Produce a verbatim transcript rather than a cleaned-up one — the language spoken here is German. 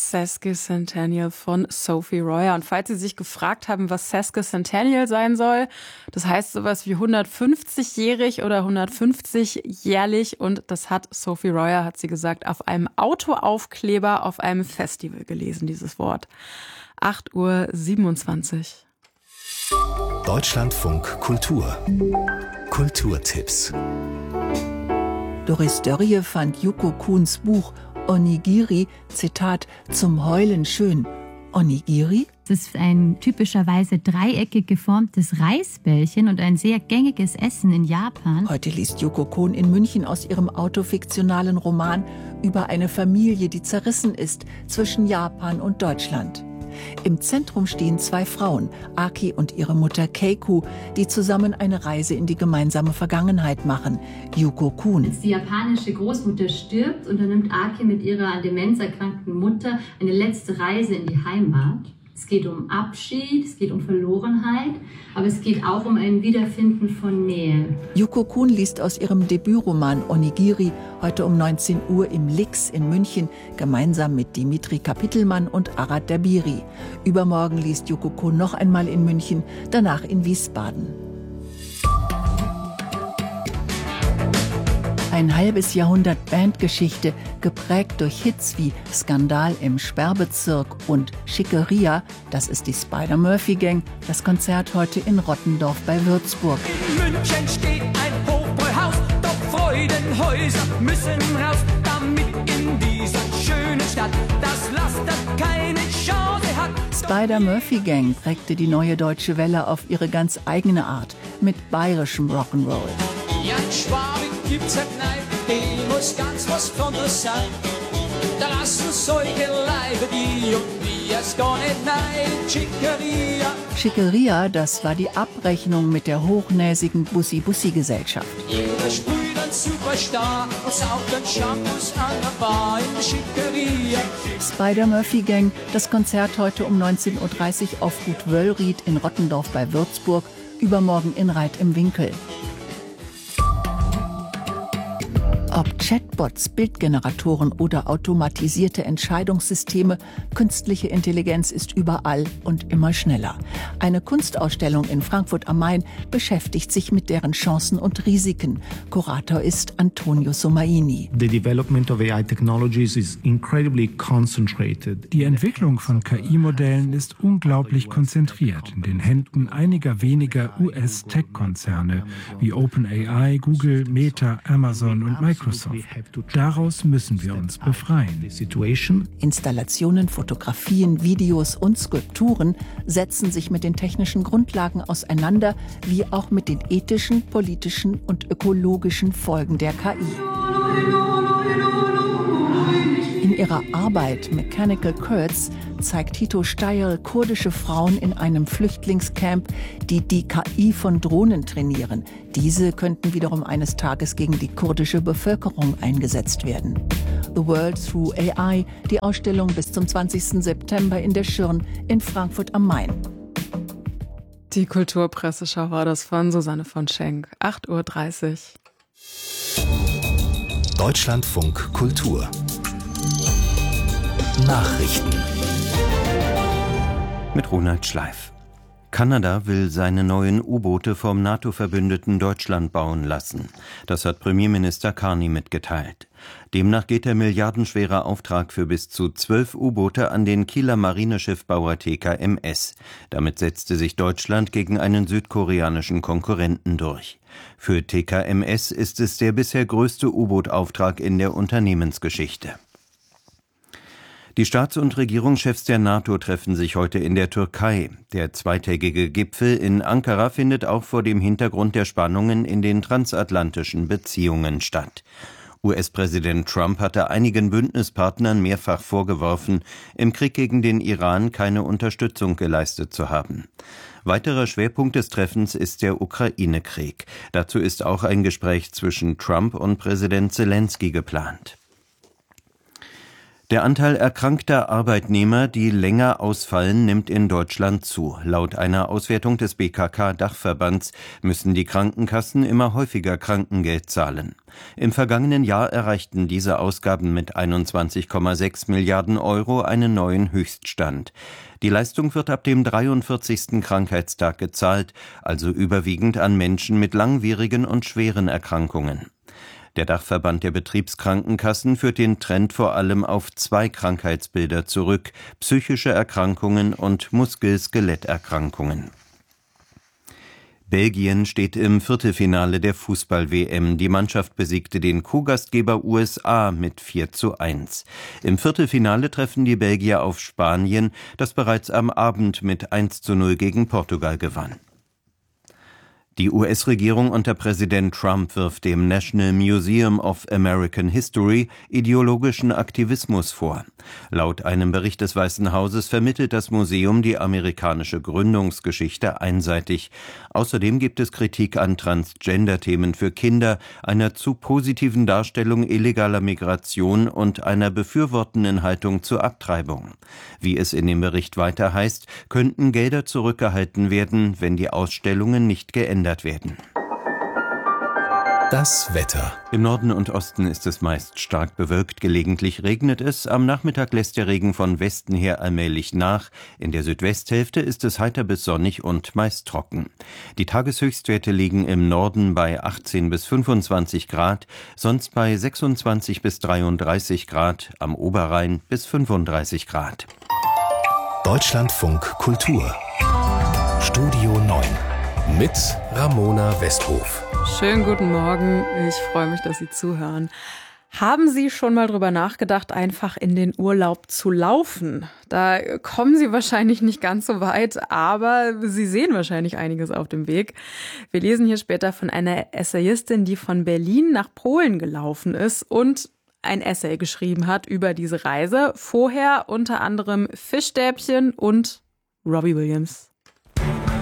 Sesquicentennial von Sophie Royer. Und falls Sie sich gefragt haben, was Sesquicentennial sein soll, das heißt sowas wie hundertfünfzigjährig oder hundertfünfzig jährlich. Und das hat Sophie Royer, hat sie gesagt, auf einem Autoaufkleber auf einem Festival gelesen, dieses Wort. acht Uhr siebenundzwanzig. Deutschlandfunk Kultur. Kulturtipps. Doris Dörrie fand Yukko Kuhns Buch Onigiri, Zitat, zum Heulen schön. Onigiri? Das ist ein typischerweise dreieckig geformtes Reisbällchen und ein sehr gängiges Essen in Japan. Heute liest Yukko Kuhn in München aus ihrem autofiktionalen Roman über eine Familie, die zerrissen ist zwischen Japan und Deutschland. Im Zentrum stehen zwei Frauen, Aki und ihre Mutter Keiku, die zusammen eine Reise in die gemeinsame Vergangenheit machen. Yukko Kuhn. Als die japanische Großmutter stirbt, unternimmt Aki mit ihrer an Demenz erkrankten Mutter eine letzte Reise in die Heimat. Es geht um Abschied, es geht um Verlorenheit, aber es geht auch um ein Wiederfinden von Nähe. Yukko Kuhn liest aus ihrem Debütroman Onigiri heute um neunzehn Uhr im Lix in München, gemeinsam mit Dimitri Kapitelmann und Arad Dabiri. Übermorgen liest Yukko Kuhn noch einmal in München, danach in Wiesbaden. Ein halbes Jahrhundert Bandgeschichte, geprägt durch Hits wie Skandal im Sperrbezirk und Schickeria, das ist die Spider-Murphy-Gang, das Konzert heute in Rottendorf bei Würzburg. In München steht ein Hofbräuhaus, doch Freudenhäuser müssen raus, damit in dieser schönen Stadt das Laster keine Chance hat. Spider-Murphy-Gang prägte die Neue Deutsche Welle auf ihre ganz eigene Art, mit bayerischem Rock'n'Roll. Jan Schwabing gibt's eine Kneipe, die muss ganz was Besonderes sein. Da lassen solche Leibe die und die erst gar nicht nein. Schickeria. Schickeria, das war die Abrechnung mit der hochnäsigen Bussi-Bussi-Gesellschaft. Jeder sprüht ein Superstar und saugt ein Shampoos an der Bar in der Schickeria. Spider-Murphy-Gang, das Konzert heute um neunzehn Uhr dreißig auf Gut Wöllried in Rottendorf bei Würzburg, übermorgen in Reit im Winkel. Ob Chatbots, Bildgeneratoren oder automatisierte Entscheidungssysteme, künstliche Intelligenz ist überall und immer schneller. Eine Kunstausstellung in Frankfurt am Main beschäftigt sich mit deren Chancen und Risiken. Kurator ist Antonio Somaini. The development of A I technologies is incredibly concentrated. Die Entwicklung von K I-Modellen ist unglaublich konzentriert in den Händen einiger weniger U S-Tech-Konzerne wie OpenAI, Google, Meta, Amazon und Microsoft. Daraus müssen wir uns befreien. Installationen, Fotografien, Videos und Skulpturen setzen sich mit den technischen Grundlagen auseinander, wie auch mit den ethischen, politischen und ökologischen Folgen der K I. In ihrer Arbeit Mechanical Kurds zeigt Tito Steierl kurdische Frauen in einem Flüchtlingscamp, die die K I von Drohnen trainieren. Diese könnten wiederum eines Tages gegen die kurdische Bevölkerung eingesetzt werden. The World Through A I, die Ausstellung bis zum zwanzigsten September in der Schirn in Frankfurt am Main. Die Kulturpresseschau war das von Susanne von Schenk. acht Uhr dreißig. Deutschlandfunk Kultur. Nachrichten. Mit Ronald Schleif. Kanada will seine neuen U-Boote vom NATO-Verbündeten Deutschland bauen lassen. Das hat Premierminister Carney mitgeteilt. Demnach geht der milliardenschwere Auftrag für bis zu zwölf U-Boote an den Kieler Marineschiffbauer T K M S. Damit setzte sich Deutschland gegen einen südkoreanischen Konkurrenten durch. Für T K M S ist es der bisher größte U-Boot-Auftrag in der Unternehmensgeschichte. Die Staats- und Regierungschefs der NATO treffen sich heute in der Türkei. Der zweitägige Gipfel in Ankara findet auch vor dem Hintergrund der Spannungen in den transatlantischen Beziehungen statt. U S-Präsident Trump hatte einigen Bündnispartnern mehrfach vorgeworfen, im Krieg gegen den Iran keine Unterstützung geleistet zu haben. Weiterer Schwerpunkt des Treffens ist der Ukraine-Krieg. Dazu ist auch ein Gespräch zwischen Trump und Präsident Selenskyj geplant. Der Anteil erkrankter Arbeitnehmer, die länger ausfallen, nimmt in Deutschland zu. Laut einer Auswertung des B K K-Dachverbands müssen die Krankenkassen immer häufiger Krankengeld zahlen. Im vergangenen Jahr erreichten diese Ausgaben mit einundzwanzig Komma sechs Milliarden Euro einen neuen Höchststand. Die Leistung wird ab dem dreiundvierzigsten Krankheitstag gezahlt, also überwiegend an Menschen mit langwierigen und schweren Erkrankungen. Der Dachverband der Betriebskrankenkassen führt den Trend vor allem auf zwei Krankheitsbilder zurück: psychische Erkrankungen und Muskel-Skeletterkrankungen. Belgien steht im Viertelfinale der Fußball-W M. Die Mannschaft besiegte den Co-Gastgeber U S A mit vier zu eins. Im Viertelfinale treffen die Belgier auf Spanien, das bereits am Abend mit eins zu null gegen Portugal gewann. Die U S-Regierung unter Präsident Trump wirft dem National Museum of American History ideologischen Aktivismus vor. Laut einem Bericht des Weißen Hauses vermittelt das Museum die amerikanische Gründungsgeschichte einseitig. Außerdem gibt es Kritik an Transgender-Themen für Kinder, einer zu positiven Darstellung illegaler Migration und einer befürwortenden Haltung zur Abtreibung. Wie es in dem Bericht weiter heißt, könnten Gelder zurückgehalten werden, wenn die Ausstellungen nicht geändert werden. Das Wetter. Im Norden und Osten ist es meist stark bewölkt, gelegentlich regnet es. Am Nachmittag lässt der Regen von Westen her allmählich nach. In der Südwesthälfte ist es heiter bis sonnig und meist trocken. Die Tageshöchstwerte liegen im Norden bei achtzehn bis fünfundzwanzig Grad, sonst bei sechsundzwanzig bis dreiunddreißig Grad, am Oberrhein bis fünfunddreißig Grad. Deutschlandfunk Kultur. Studio neun. Mit Ramona Westhof. Schönen guten Morgen, ich freue mich, dass Sie zuhören. Haben Sie schon mal drüber nachgedacht, einfach in den Urlaub zu laufen? Da kommen Sie wahrscheinlich nicht ganz so weit, aber Sie sehen wahrscheinlich einiges auf dem Weg. Wir lesen hier später von einer Essayistin, die von Berlin nach Polen gelaufen ist und ein Essay geschrieben hat über diese Reise. Vorher unter anderem Fischstäbchen und Robbie Williams.